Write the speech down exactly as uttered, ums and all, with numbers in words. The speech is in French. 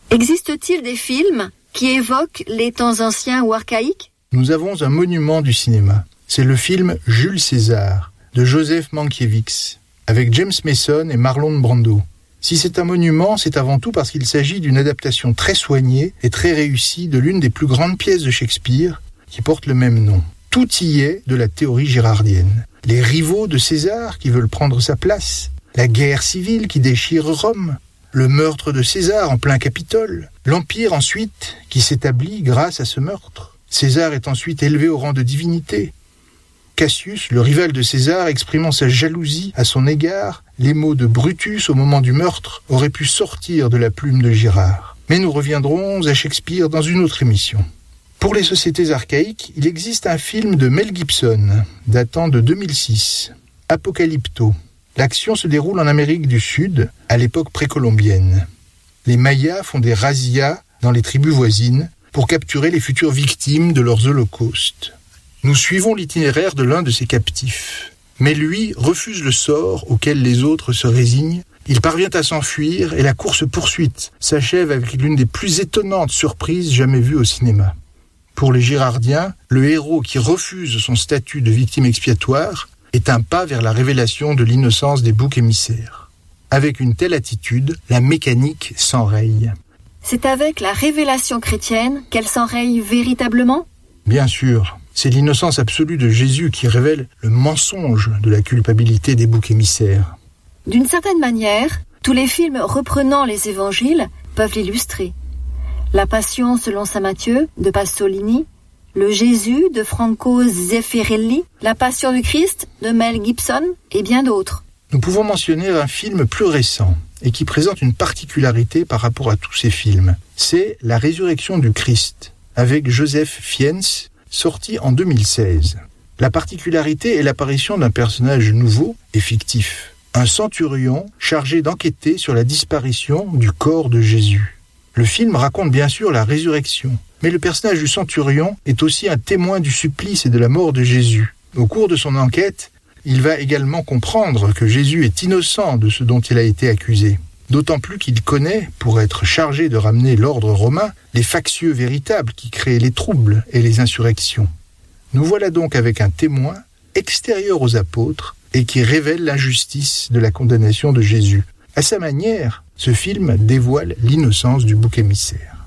Existe-t-il des films qui évoquent les temps anciens ou archaïques ? Nous avons un monument du cinéma. C'est le film Jules César de Joseph Mankiewicz, avec James Mason et Marlon Brando. Si c'est un monument, c'est avant tout parce qu'il s'agit d'une adaptation très soignée et très réussie de l'une des plus grandes pièces de Shakespeare qui porte le même nom. Tout y est de la théorie girardienne. Les rivaux de César qui veulent prendre sa place, la guerre civile qui déchire Rome, le meurtre de César en plein Capitole, l'Empire ensuite qui s'établit grâce à ce meurtre. César est ensuite élevé au rang de divinité. Cassius, le rival de César, exprimant sa jalousie à son égard, les mots de Brutus au moment du meurtre auraient pu sortir de la plume de Girard. Mais nous reviendrons à Shakespeare dans une autre émission. Pour les sociétés archaïques, il existe un film de Mel Gibson, datant de deux mille six, Apocalypto. L'action se déroule en Amérique du Sud, à l'époque précolombienne. Les Mayas font des razzias dans les tribus voisines pour capturer les futures victimes de leurs holocaustes. Nous suivons l'itinéraire de l'un de ces captifs. Mais lui refuse le sort auquel les autres se résignent. Il parvient à s'enfuir et la course-poursuite s'achève avec l'une des plus étonnantes surprises jamais vues au cinéma. Pour les Girardiens, le héros qui refuse son statut de victime expiatoire est un pas vers la révélation de l'innocence des boucs émissaires. Avec une telle attitude, la mécanique s'enraye. C'est avec la révélation chrétienne qu'elle s'enraye véritablement ? Bien sûr. C'est l'innocence absolue de Jésus qui révèle le mensonge de la culpabilité des boucs émissaires. D'une certaine manière, tous les films reprenant les évangiles peuvent l'illustrer. La Passion selon saint Matthieu de Pasolini, le Jésus de Franco Zeffirelli, La Passion du Christ de Mel Gibson et bien d'autres. Nous pouvons mentionner un film plus récent et qui présente une particularité par rapport à tous ces films. C'est La Résurrection du Christ avec Joseph Fiennes, sorti en deux mille seize. La particularité est l'apparition d'un personnage nouveau et fictif, un centurion chargé d'enquêter sur la disparition du corps de Jésus. Le film raconte bien sûr la résurrection, mais le personnage du centurion est aussi un témoin du supplice et de la mort de Jésus. Au cours de son enquête, il va également comprendre que Jésus est innocent de ce dont il a été accusé. D'autant plus qu'il connaît, pour être chargé de ramener l'ordre romain, les factieux véritables qui créent les troubles et les insurrections. Nous voilà donc avec un témoin extérieur aux apôtres et qui révèle l'injustice de la condamnation de Jésus. À sa manière, ce film dévoile l'innocence du bouc émissaire.